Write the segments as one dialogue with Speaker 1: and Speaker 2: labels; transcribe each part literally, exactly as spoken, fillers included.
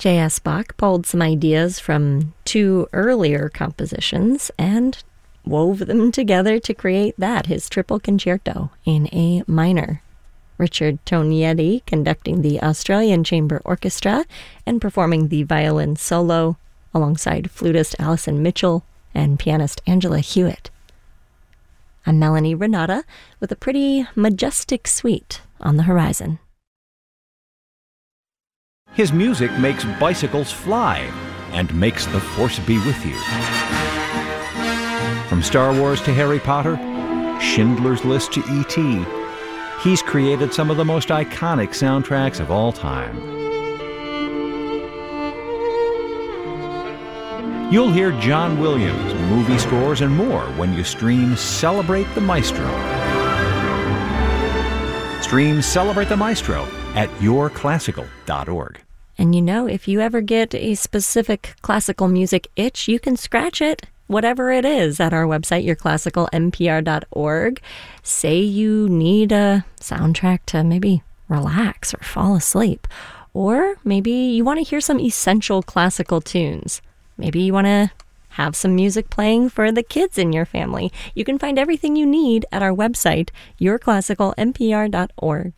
Speaker 1: J S. Bach pulled some ideas from two earlier compositions and wove them together to create that, his triple concerto in A minor. Richard Tognetti conducting the Australian Chamber Orchestra and performing the violin solo alongside flutist Alison Mitchell and pianist Angela Hewitt. I'm Melanie Renata with a pretty majestic suite on the horizon.
Speaker 2: His music makes bicycles fly and makes the Force be with you. From Star Wars to Harry Potter, Schindler's List to E T, he's created some of the most iconic soundtracks of all time. You'll hear John Williams, movie scores, and more when you stream Celebrate the Maestro. Stream Celebrate the Maestro at your classical dot org.
Speaker 1: And you know, if you ever get a specific classical music itch, you can scratch it, whatever it is, at our website, your classical n p r dot org. Say you need a soundtrack to maybe relax or fall asleep. Or maybe you want to hear some essential classical tunes. Maybe you want to have some music playing for the kids in your family. You can find everything you need at our website, your classical n p r dot org.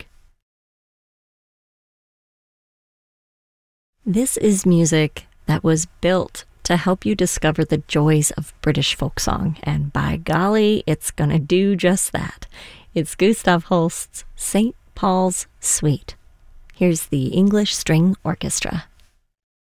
Speaker 1: This is music that was built to help you discover the joys of British folk song, and by golly, it's gonna do just that. It's Gustav Holst's Saint Paul's Suite. Here's the English String Orchestra.